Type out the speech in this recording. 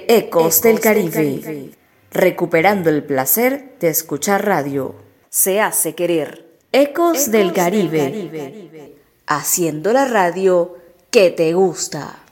Ecos del Caribe, recuperando el placer de escuchar radio. Se hace querer. Ecos del Caribe, haciendo la radio que te gusta.